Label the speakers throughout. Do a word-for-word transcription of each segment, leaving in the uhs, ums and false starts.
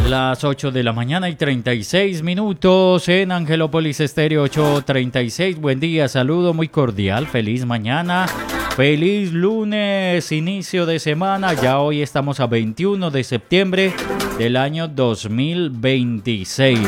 Speaker 1: Las ocho de la mañana y treinta y seis minutos en Angelópolis Estéreo ocho treinta y seis. Buen día, saludo muy cordial, feliz mañana, feliz lunes, inicio de semana. Ya hoy estamos a veintiuno de septiembre del año dos mil veintiséis.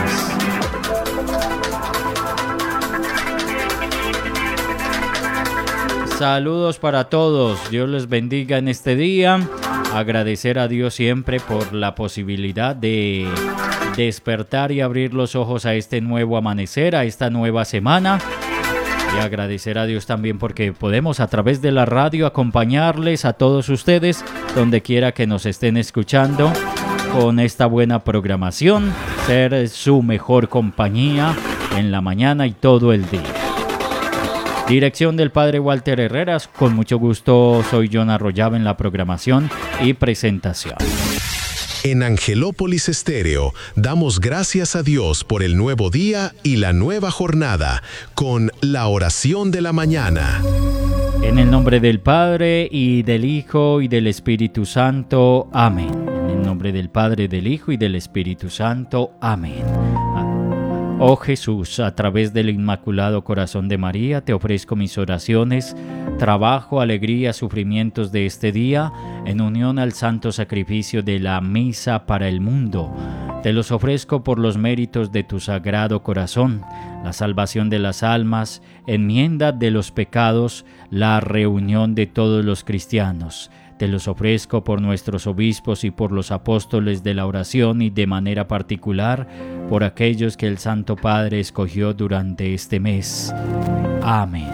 Speaker 1: Saludos para todos, Dios les bendiga en este día. Agradecer a Dios siempre por la posibilidad de despertar y abrir los ojos a este nuevo amanecer, a esta nueva semana. Y agradecer a Dios también porque podemos a través de la radio acompañarles a todos ustedes donde quiera que nos estén escuchando con esta buena programación, ser su mejor compañía en la mañana y todo el día. Dirección del Padre Walter Herreras, con mucho gusto soy John Arroyave en la programación y presentación.
Speaker 2: En Angelópolis Estéreo damos gracias a Dios por el nuevo día y la nueva jornada con la oración de la mañana.
Speaker 1: En el nombre del Padre y del Hijo y del Espíritu Santo. Amén. En el nombre del Padre, del Hijo y del Espíritu Santo. Amén. Oh Jesús, a través del Inmaculado Corazón de María, te ofrezco mis oraciones, trabajo, alegría, sufrimientos de este día, en unión al santo sacrificio de la misa para el mundo. Te los ofrezco por los méritos de tu Sagrado Corazón, la salvación de las almas, enmienda de los pecados, la reunión de todos los cristianos. Te los ofrezco por nuestros obispos y por los apóstoles de la oración y de manera particular por aquellos que el Santo Padre escogió durante este mes. Amén.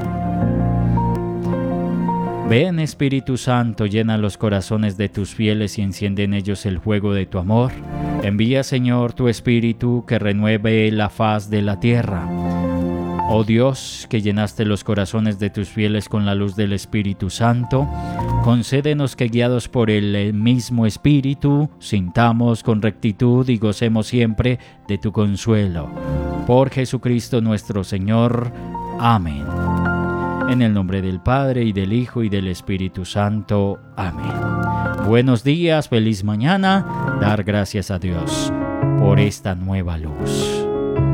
Speaker 1: Ven, Espíritu Santo, llena los corazones de tus fieles y enciende en ellos el fuego de tu amor. Envía, Señor, tu Espíritu que renueve la faz de la tierra. Oh Dios, que llenaste los corazones de tus fieles con la luz del Espíritu Santo, concédenos que guiados por el mismo Espíritu, sintamos con rectitud y gocemos siempre de tu consuelo. Por Jesucristo nuestro Señor. Amén. En el nombre del Padre, y del Hijo, y del Espíritu Santo. Amén. Buenos días, feliz mañana. Dar gracias a Dios por esta nueva luz.